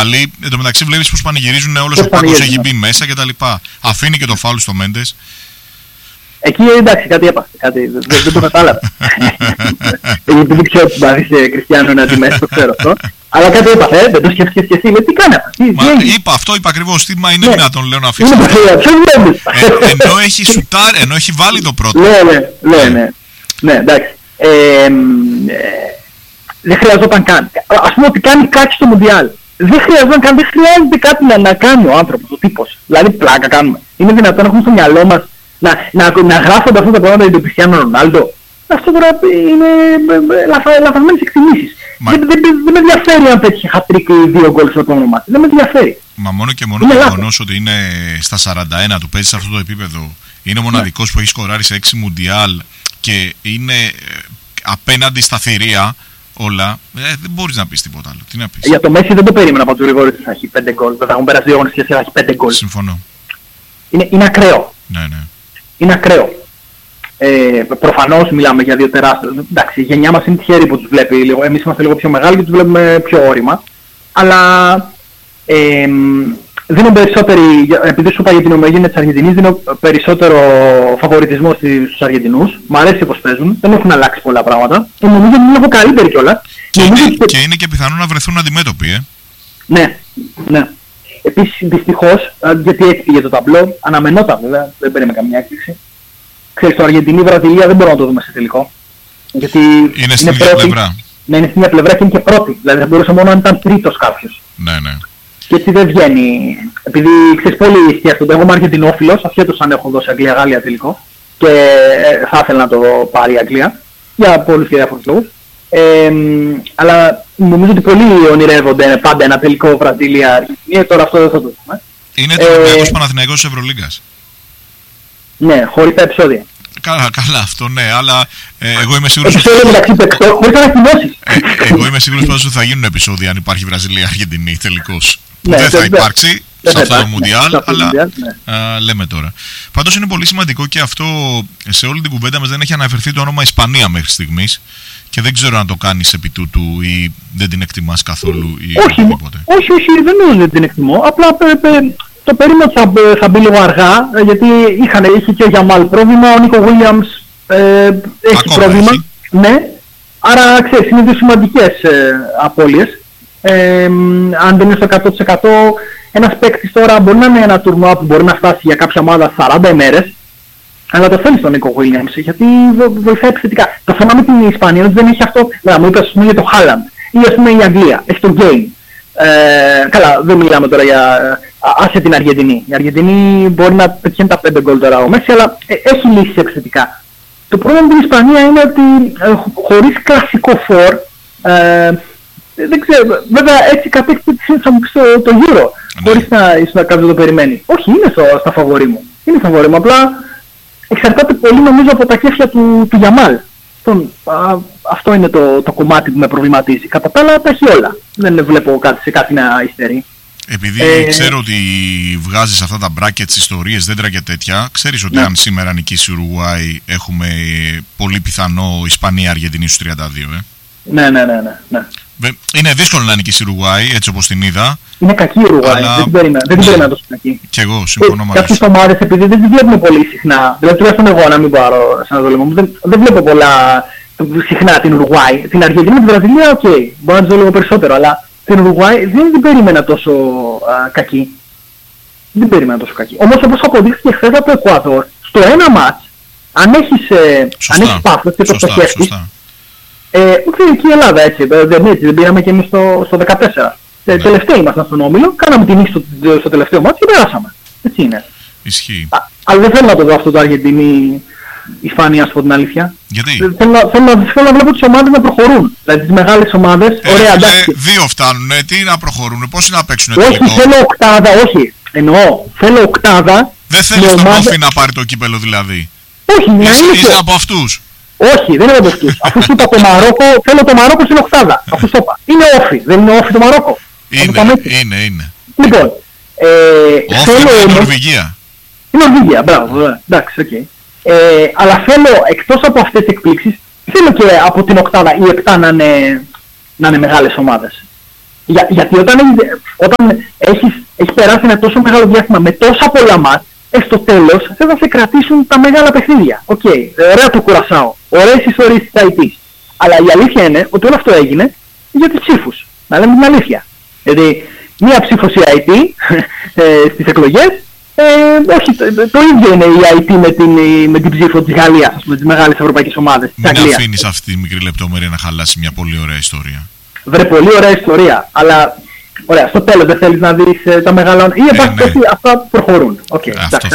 Πορτογαλοί. Εν τω μεταξύ βλέπεις πως πανηγυρίζουν, όλος ο πάγκος έχει μπει μέσα κτλ. Αφήνει και το φάουλ στο Μέντες. Εκεί εντάξει, κάτι έπαθε. Δεν το κατάλαβα. Γιατί δεν ξέρω τι πάθει σε Κριστιάνο να τη μέσα, το ξέρω αυτό. Αλλά κάτι έπαθε, δεν το σκέφτηκες και εσύ. Λέει τι κάνει αυτό. Είπα ακριβώς, τι μα είναι δυνατόν, λέω, να αφήσει. Ενώ έχει βάλει το πρώτο. Ναι, εντάξει. Δεν χρειαζόταν καν. Ας πούμε ότι κάνει κάτι στο Μουντιάλ. Δεν χρειάζεται κάτι να κάνει ο άνθρωπος, ο τύπος. Δηλαδή πλάκα κάνουμε. Είναι δυνατόν να έχουμε στο μυαλό μας να γράφονται αυτά τα πράγματα για τον Κριστιάνο Ρονάλντο. Αυτό τώρα είναι λαθασμένες εκτιμήσεις. Δεν με ενδιαφέρει αν πέτυχε χατρίκ ή 2 γκολ στο επόμενο μάτι. Δεν με ενδιαφέρει. Μα μόνο και μόνο το γεγονός ότι είναι στα 41 του, παίζει σε αυτό το επίπεδο. Είναι ο μοναδικός που έχει σκοράρει σε 6 Μουντιάλ και είναι απέναντι στα θηρία όλα. Δεν μπορείς να πεις τίποτα άλλο. Τι να πεις. Για το Μέση δεν το περίμενα από του Γρηγόρη ότι θα έχει 5 γκολ. Θα έχουν περάσει 2 αγωνιστικές και θα έχει 5 γκολ. Συμφωνώ. Είναι ακραίο. Ναι. Είναι ακραίο. Προφανώς μιλάμε για δύο τεράστιες. Εντάξει, η γενιά μας είναι τυχερή που τους βλέπει λίγο. Εμείς είμαστε λίγο πιο μεγάλοι και τους βλέπουμε πιο όρημα. Αλλά δίνω περισσότερη, επειδή σου είπα για την ομογένεια της Αργεντινής, δίνω περισσότερο φαβοριτισμό στους Αργεντινούς. Μ' αρέσει πως παίζουν, δεν έχουν αλλάξει πολλά πράγματα. Και νομίζω ότι είναι λίγο καλύτεροι κιόλας. Και είναι και πιθανό να βρεθούν αντιμέτωποι, Ναι. Επίσης δυστυχώς, γιατί έτσι πήγε το ταμπλό, αναμενόταν βέβαια, δεν περίμενε καμία έκπληξη. Ξέρεις, το Αργεντινή-Βραζιλία δεν μπορούμε να το δούμε σε τελικό. Γιατί είναι στην ίδια πλευρά. Ναι, είναι στην ίδια πλευρά και είναι και πρώτη. Δηλαδή θα μπορούσε μόνο αν ήταν τρίτος κάποιος. Ναι. Και έτσι δεν βγαίνει. Επειδή ξέρεις πολύ σκέφτονται. Εγώ είμαι Αργεντινόφιλος, ασχέτως αν έχω δώσει Αγγλία-Γαλλία τελικό. Και θα ήθελα να το πάρει η Αγγλία. Για πολλούς και διάφορους λόγους. Αλλά νομίζω ότι πολλοί ονειρεύονται πάντα ένα τελικό Βραζίλια-Αργεντινή. Τώρα αυτό δεν θα το δούμε. Είναι το Ολυμπιακός Παναθηναϊκός της Ευρωλίγκας. Ναι, χωρίς τα επεισόδια. Καλά αυτό, ναι, αλλά εγώ είμαι σίγουρος εγώ είμαι σίγουρος πως θα γίνουν επεισόδια αν υπάρχει Βραζιλία-Αργεντινή τελικώς. Που δεν θα υπάρξει σε αυτό το Μουντιάλ, αλλά λέμε τώρα. Πάντως είναι πολύ σημαντικό και αυτό, σε όλη την κουβέντα μας δεν έχει αναφερθεί το όνομα Ισπανία μέχρι στιγμής και δεν ξέρω αν το κάνεις επί τούτου ή δεν την εκτιμάς καθόλου ή οτιδήποτε. Όχι, δεν νομίζω ότι την εκτιμώ, απλά το περίμενα ότι θα μπει λίγο αργά, γιατί είχε και ο Γιαμάλ πρόβλημα, ο Νίκο Βίλιαμς έχει πρόβλημα. Έχει. Ναι, άρα ξέρεις, είναι δύο σημαντικές απώλειες. Αν δεν είναι στο 100%, ένας παίκτης τώρα μπορεί να είναι ένα τουρνουά που μπορεί να φτάσει για κάποια ομάδα 40 ημέρες, αλλά το θέλει τον Νίκο Βίλιαμς, γιατί βοηθάει επιθετικά. Το θέμα με την Ισπανία είναι ότι δεν έχει αυτό, μου είπες ας πούμε για το Χάλαντ, ή ας πούμε η Αγγλία, έχει το Game. Καλά, δεν μιλάμε τώρα για άσε την Αργεντινή. Η Αργεντινή μπορεί να πετυχαίνει τα 5 γκολ τώρα ο Μέση, αλλά έχει λύσεις επιθετικά. Το πρόβλημα με την Ισπανία είναι ότι χωρίς κλασικό φορ, δεν ξέρω, βέβαια έτσι κατέκτησε τη σύνθεση μου το γύρο, χωρίς να κάποιος το περιμένει. Όχι, είναι στα φαβορί μου. Είναι φαβορί μου, απλά εξαρτάται πολύ νομίζω από τα κέφια του Γιαμάλ. Αυτό είναι το κομμάτι που με προβληματίζει. Κατά τα άλλα τα έχει όλα. Δεν βλέπω σε κάτι να υστερεί. Επειδή ξέρω ότι βγάζεις αυτά τα brackets, ιστορίες, δέντρα και τέτοια, ξέρεις ότι αν σήμερα νικήσει η Ουρουγουάη έχουμε πολύ πιθανό Ισπανία-Αργεντινή στους 32, Ναι. Είναι δύσκολο να νικήσει η Ουρουγουάη, έτσι όπως την είδα. Είναι κακή η Ουρουγουάη, δεν την περίμενα τόσο κακή. Και εγώ συμφωνώ μαζί σου. Κάποιες ομάδες, επειδή δεν τις βλέπουμε πολύ συχνά, δηλαδή τουλάχιστον εγώ να μην πάρω σαν το λέμε μου, δεν βλέπω πολλά συχνά την Ουρουγουάη. Την Αργεντινή με τη Βραζιλία, οκ, μπορώ να τις δω λίγο περισσότερο, αλλά την Ουρουγουάη δεν την περίμενα τόσο κακή. Δεν την περίμενα τόσο κακή. Όμως όπως αποδείχθηκε χθες από το Εκουαδόρ, στο ένα μάτς, αν έχεις πάθος και το στοχεύσεις, και η Ελλάδα έτσι, δεν πήραμε και εμείς στο 14. Τελευταίοι ήμασταν στον Όμιλο, κάναμε την νίκη στο τελευταίο μάτι και περάσαμε. Έτσι είναι. Ισχύει. Αλλά δεν θέλω να το δω αυτό το Αργεντινή-Ισπανία, από την αλήθεια. Γιατί? Θέλω να βλέπω τις ομάδες να προχωρούν. Δηλαδή τις μεγάλες ομάδες, ωραία εντάξει. Δύο φτάνουνε, τι να προχωρούν, πώς να παίξουν τελικό. Όχι, θέλω οκτάδα, όχι. Εννοώ, θέλω οκτάδα. Δεν θέλεις τον Όφη να πάρει το κύπελο δηλαδή. Όχι, να είσαι από αυτούς. Όχι, δεν είναι από αυτούς. Αφού σου είπα το Μαρόκο, θέλω το Μαρόκο στην οκτάδα. Αφού σου είπα. Είναι Όφη, δεν είναι Όφη το Μαρόκο. Είναι. Λοιπόν, Όφη είναι η Νορβηγία. Η Νορβηγία, μπράβο, εντάξει, οκ. Αλλά θέλω εκτός από αυτές τις εκπλήξεις, θέλω και από την οκτάδα οι 7 να είναι μεγάλες ομάδες. Γιατί όταν έχεις περάσει ένα τόσο μεγάλο διάστημα με τόσα πολλά μάτς, στο τέλος θα σε κρατήσουν τα μεγάλα παιχνίδια. Οκ, ωραία το Κουρασάο, ωραίες ιστορίες της IT. Αλλά η αλήθεια είναι ότι όλο αυτό έγινε για τους ψήφους. Να λέμε την αλήθεια. Δηλαδή, μία ψήφος η IT στις εκλογές, όχι, το ίδιο είναι η IT με την ψήφο της Γαλλίας, με τις μεγάλες ευρωπαϊκές ομάδες. Μην αφήνεις αυτή τη μικρή λεπτομέρεια να χαλάσει μια πολύ ωραία ιστορία. Βρε, πολύ ωραία ιστορία, αλλά ωραία, στο τέλος δεν θέλεις να δεις τα μεγάλα... Ή εντάξει, αυτά προχωρούν. Okay,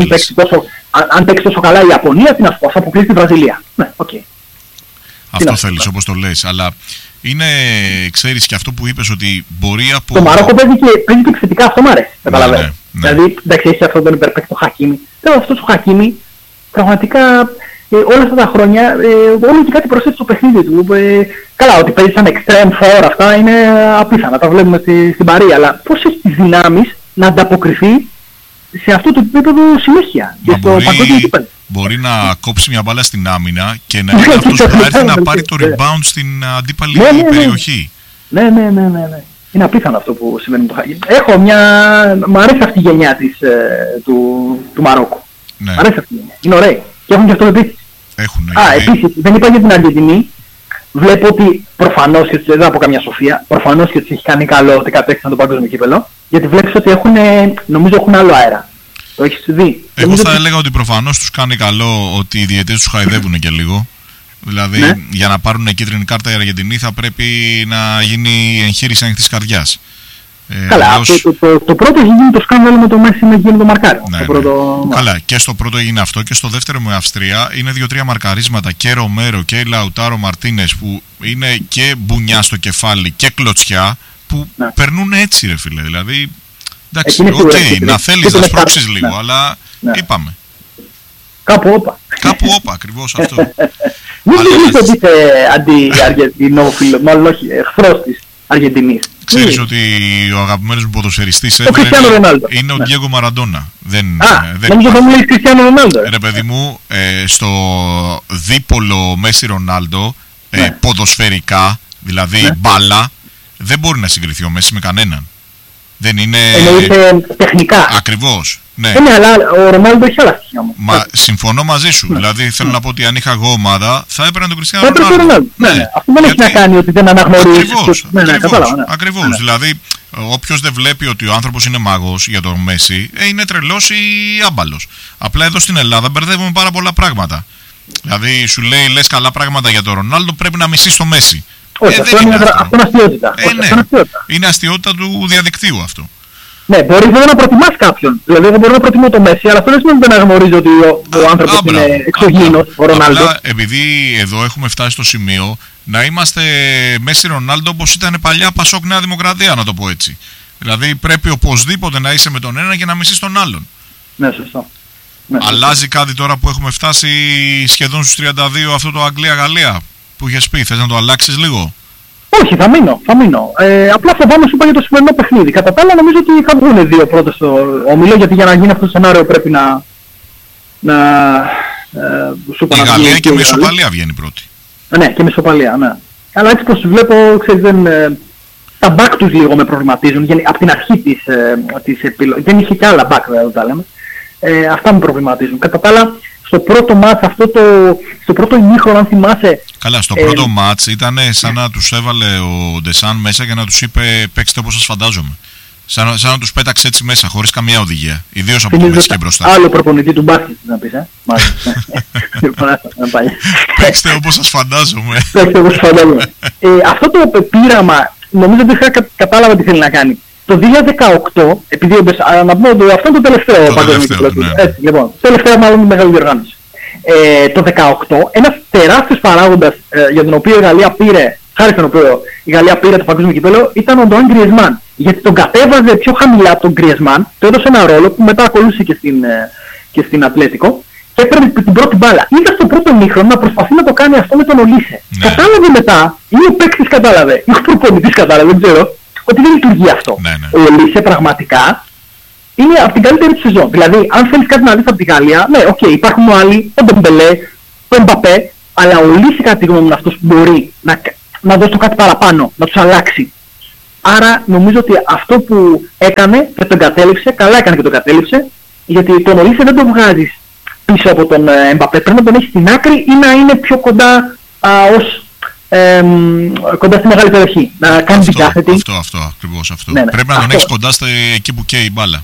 αν παίξει τόσο καλά η Ιαπωνία, τι να σου πω, θα αποκλείσει τη Βραζιλία. Ναι, okay. Αυτό θέλεις, όπως το λες, αλλά είναι, ξέρεις, και αυτό που είπες ότι μπορεί από... Το Μαρόκο παίζει και επιθετικά, αυτό μ' αρέσει, καταλαβαίνω. Ναι. Δηλαδή, εντάξει, έχει αυτόν τον υπερπαίκτη το Χακίμι. Θέλω αυτός ο Χακίμι, πραγματικά, όλα αυτά τα χρόνια, όλο και κάτι προσθέτει στο παιχνίδι του. Καλά, ότι παίζει σαν extreme four, αυτά είναι απίθανα, τα βλέπουμε στην Παρή, αλλά πώς έχει τις δυνάμεις να ανταποκριθεί σε αυτό το επίπεδο συνέχεια και στο παγκόσμιο επίπεδο. Μπορεί να κόψει μια μπάλα στην άμυνα και να είναι αυτός που θα έρθει να πάρει το rebound στην αντίπαλη περιοχή. Ναι. Είναι απίθανο αυτό που συμβαίνει με το Χακίμι. Μ' αρέσει αυτή η γενιά του Μαρόκου. Ναι. Μ' αρέσει αυτή η γενιά. Είναι ωραία. Και έχουν και αυτό επίσης. Επίσης, δεν είπα για την Αργεντινή. Βλέπω ότι προφανώς, και δεν θα πω καμιά σοφία, προφανώς και τους έχει κάνει καλό ότι κατέκτησαν το παγκόσμιο κύπελλο, γιατί βλέπεις ότι νομίζω έχουν άλλο αέρα. Το έχεις δει. Εγώ θα έλεγα ότι προφανώς τους κάνει καλό ότι οι διαιτητές τους χαϊδεύουν και λίγο. Δηλαδή, ναι, για να πάρουν κίτρινη κάρτα οι Αργεντινοί θα πρέπει να γίνει εγχείρηση ανοιχτής καρδιάς. Καλά, το πρώτο έχει γίνει το σκάνδαλο με το Μέση με γίνει το μαρκάριο. Ναι, καλά, και στο πρώτο έγινε αυτό και στο δεύτερο με Αυστρία είναι 2-3 μαρκαρίσματα και Ρομέρο και Λαουτάρο Μαρτίνες που είναι και μπουνιά στο κεφάλι και κλωτσιά που περνούν έτσι, ρε φίλε. Δηλαδή, εντάξει, να θέλεις να σπρώξεις λίγο, αλλά είπαμε. Κάπου όπα. Κάπου όπα, ακριβώς αυτό. Μην πιστεύεις ότι είσαι αντι-αργεντινόφιλο, μάλλον όχι, εχθρός της Αργεντινής. Ξέρεις ότι ο αγαπημένος μου ποδοσφαιριστής είναι ο Ντιέγκο Μαραντόνα. Δεν νομίζω θα μου λέει Κριστιάνο Ρονάλντο. Ρε παιδί μου, στο δίπολο Μέση Ρονάλντο, ποδοσφαιρικά, δηλαδή μπάλα, δεν μπορεί να συγκριθεί ο Μέση με κανέναν. Δεν είναι... Εννοείται τεχνικά. Ακριβώς. Ναι, αλλά ο Ρονάλντο έχει άλλα στοιχεία όμως. Συμφωνώ μαζί σου. Δηλαδή θέλω να πω ότι αν είχα εγώ ομάδα θα έπαιρνα τον Κριστιάνο Ρονάλντο. Αυτό δεν έχει να κάνει ότι δεν αναγνωρίζει. Ακριβώς. Δηλαδή όποιος δεν βλέπει ότι ο άνθρωπος είναι μάγος για τον Μέση, είναι τρελός ή άμπαλος. Απλά εδώ στην Ελλάδα μπερδεύουμε πάρα πολλά πράγματα. Δηλαδή σου λέει λες καλά πράγματα για τον Ρονάλντο, πρέπει να μισείς το Μέση. Όχι, αυτό είναι αστείωτητα. Είναι αστείωτητα του διαδικτύου αυτό. Ναι, μπορείς βέβαια να προτιμάς κάποιον. Δηλαδή, εγώ μπορώ να προτιμώ το Μέση, αλλά αυτό δεν σημαίνει ότι δεν αναγνωρίζω ότι ο άνθρωπος είναι εξωγήινος, ο Ρονάλντο. Απλά επειδή εδώ έχουμε φτάσει στο σημείο να είμαστε Μέση Ρονάλντο όπως ήταν παλιά Πασόκ Νέα Δημοκρατία, να το πω έτσι. Δηλαδή, πρέπει οπωσδήποτε να είσαι με τον ένα και να μισείς τον άλλον. Ναι, σωστό. Αλλάζει κάτι τώρα που έχουμε φτάσει σχεδόν στους 32 αυτό το Αγγλία-Γαλλία που είχες πει, θες να το αλλάξεις λίγο? Όχι, θα μείνω. Απλά φοβάμαι, σου είπα για το σημερινό παιχνίδι. Κατά τα άλλα, νομίζω ότι θα βγουν δύο πρώτα στο όμιλο, γιατί για να γίνει αυτό το σενάριο πρέπει να η Γαλλία και με ισοπαλία βγαίνει πρώτη. Ναι, και με ισοπαλία, ναι. Αλλά έτσι πως βλέπω, ξέρεις, τα back τους λίγο με προβληματίζουν. Από την αρχή της επιλογής. Δεν είχε και άλλα back, βέβαια, τα λέμε. Αυτά με προβληματίζουν. Κατά τα άλλα, στο πρώτο μάτς, στο πρώτο ημίχρονο, αν θυμάσαι... Καλά, στο πρώτο μάτς ήταν σαν να τους έβαλε ο Ντεσάν μέσα και να τους είπε παίξτε όπως σας φαντάζομαι. Σαν να τους πέταξε έτσι μέσα, χωρίς καμία οδηγία. Ιδίως από το Μέση και μπροστά. Άλλο προπονητή του μπάσκετ να πεις, Παίξτε όπως σας φαντάζομαι. Παίξτε όπως σας φαντάζομαι. Αυτό το πείραμα, νομίζω ότι κατάλαβα τι θέλει να κάνει. Το 2018, επειδή να πούμε ότι αυτό είναι το τελευταίο παγκόσμιο κύπελλο. Έτσι, λοιπόν, τελευταία μάλλον μεγάλη διοργάνωση. Το 2018, ένας τεράστιος παράγοντας για τον οποίο η Γαλλία πήρε, χάρη στον οποίο η Γαλλία πήρε το παγκόσμιο κύπελλο, ήταν ο Αντουάν Γκριεζμάν. Γιατί τον κατέβαζε πιο χαμηλά από τον Γκριεζμάν, του έδωσε ένα ρόλο που μετά ακολούθησε και στην Ατλέτικο και έπαιρνε την πρώτη μπάλα. Είδα στο πρώτο ημίχρονο να προσπαθεί να το κάνει αυτό με τον Ολίσε. Κατάλαβε μετά, ή ο παίκτης κατάλαβε, ή ο προπονητής κατάλαβε, δεν ξέρω, ότι δεν λειτουργεί αυτό. Ο Ολίσε πραγματικά είναι από την καλύτερη της σεζόν. Δηλαδή, αν θέλεις κάτι να δεις από τη Γαλλία, ναι, οκ, υπάρχουν άλλοι, ο Ντεμπελέ, ο Εμπαπέ, αλλά ο Ολίσε κατά τη γνώμη μου είναι αυτός που μπορεί να δώσει το κάτι παραπάνω, να τους αλλάξει. Άρα νομίζω ότι αυτό που έκανε και τον κατέληψε, καλά έκανε και τον κατέληψε, γιατί τον Ολίσσε δεν τον βγάζεις πίσω από τον Εμπαπέ. Πρέπει να τον έχει στην άκρη ή να είναι πιο κοντά κοντά στη μεγάλη περιοχή. Να κάνει την κάθετη. Αυτό, ακριβώς αυτό. Ναι, πρέπει να τον έχεις κοντά εκεί που καίει η μπάλα.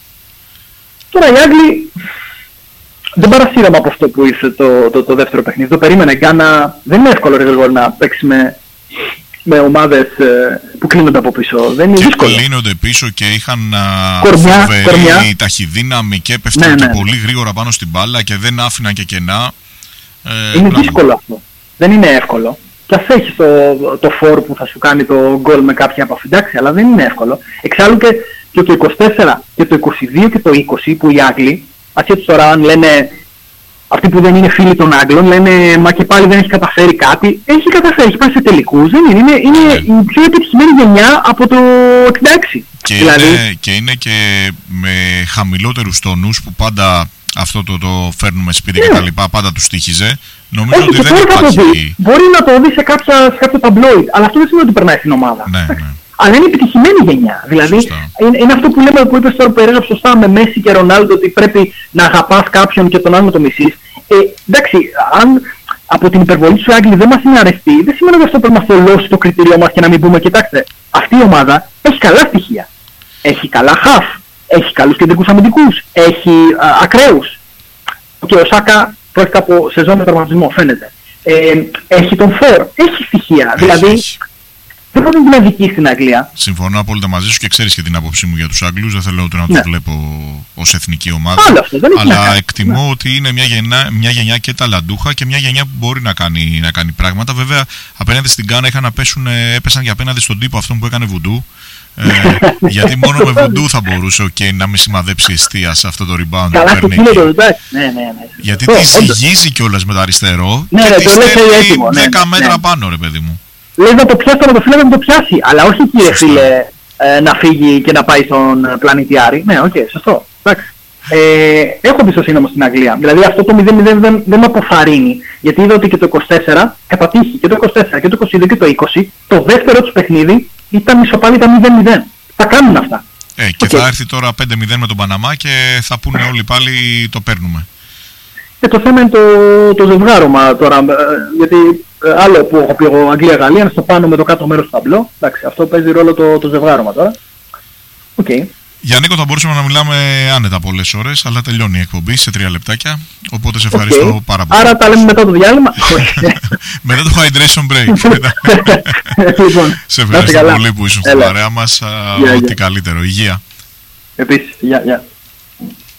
Τώρα οι Άγγλοι δεν παρασύραμε από αυτό που ήρθε το δεύτερο παιχνίδι. Το περίμενε. Γκάνα δεν είναι εύκολο να παίξει με ομάδες που κλείνονται από πίσω. Δεν είναι δύσκολο. Κλείνονται πίσω και είχαν φοβερή ταχυδύναμη και έπεφταν και πολύ γρήγορα πάνω στην μπάλα και δεν άφηναν και κενά. Είναι δύσκολο αυτό. Δεν είναι εύκολο. Και ας έχεις το φόρ που θα σου κάνει το γκολ με κάποια επαφή, εντάξει, αλλά δεν είναι εύκολο. Εξάλλου και το 24 και το 22 και το 20 που οι Άγγλοι, ασχέτως τώρα αν λένε αυτοί που δεν είναι φίλοι των Άγγλων, λένε μα και πάλι δεν έχει καταφέρει κάτι. Έχει καταφέρει, έχει πάει σε τελικούς, δεν είναι η πιο επιτυχημένη γενιά από το 66. Και είναι και με χαμηλότερους τόνους που πάντα αυτό το φέρνουμε σπίτι και τα λοιπά, πάντα τους τύχιζε. Νομίζω ότι δεν υπάρχει. Μπορεί να το δει σε κάποιο ταμπλόιτ, αλλά αυτό δεν σημαίνει ότι περνάει στην ομάδα. Ναι. Αλλά είναι επιτυχημένη γενιά. Δηλαδή, είναι αυτό που λέμε, που είπες τώρα που περίγραψε σωστά με Μέση και Ρονάλντο, ότι πρέπει να αγαπάς κάποιον και τον άλλο να το μισείς. Εντάξει, αν από την υπερβολή του Άγγλοι δεν μας είναι αρεστή, δεν σημαίνει ότι αυτό πρέπει να θολώσει το κριτήριό μας και να μην πούμε, κοιτάξτε, αυτή η ομάδα έχει καλά στοιχεία. Έχει καλά χαφ, έχει καλούς κεντρικούς αμυντικούς, έχει ακραίους. Και ο Σάκα πρόκειται από σεζόν με τραυματισμό, φαίνεται. Έχει τον φόρ, έχει στοιχεία. Δηλαδή, δεν μπορεί να αδικεί στην Αγγλία. Συμφωνώ απόλυτα μαζί σου και ξέρεις και την άποψή μου για τους Άγγλους. Δεν θέλω ούτε να τους βλέπω ως εθνική ομάδα. Αλλά εκτιμώ ότι είναι μια γενιά και ταλαντούχα και μια γενιά που μπορεί να κάνει πράγματα. Βέβαια, απέναντι στην Γκάνα έπεσαν και απέναντι στον τύπο αυτόν που έκανε βουντού. Γιατί μόνο με βουντού θα μπορούσε να μην σημαδέψει εστία σε αυτό το rebound. Καλά, το γιατί τη ζυγίζει κιόλας με το αριστερό και τη στέλνει 10 μέτρα πάνω, ρε παιδί μου. Λέει να το πιάσει το φίλο να το πιάσει, αλλά όχι κύριε φίλε να φύγει και να πάει στον πλανήτη Άρη. Ναι, οκ, σωστό. Εντάξει. Έχω εμπιστοσύνη όμως στην Αγγλία. Δηλαδή αυτό το 0-0 δεν με αποθαρρύνει. Γιατί είδα ότι και το 24 επατύχει και το 24 και το 22 και το 20 το δεύτερο τους παιχνίδι ήταν ισοπαλή τα 0-0. Τα κάνουν αυτά. Και θα έρθει τώρα 5-0 με τον Παναμά και θα πούνε όλοι πάλι το παίρνουμε. Το θέμα είναι το ζευγάρωμα τώρα. Γιατί άλλο που έχω πει εγώ Αγγλία-Γαλλία είναι στο πάνω με το κάτω μέρος του ταμπλό. Εντάξει, αυτό παίζει ρόλο το ζευγάρωμα τώρα. Okay. Για Νίκο θα μπορούσαμε να μιλάμε άνετα πολλές ώρες, αλλά τελειώνει η εκπομπή σε 3 λεπτάκια. Οπότε σε ευχαριστώ πάρα πολύ. Άρα τα λέμε μετά το διάλειμμα. Μετά το hydration break. Λοιπόν, σε ευχαριστώ πολύ που ήσουν στην παρέα μας. Ό,τι καλύτερο. Υγεία. Επίσης, γεια.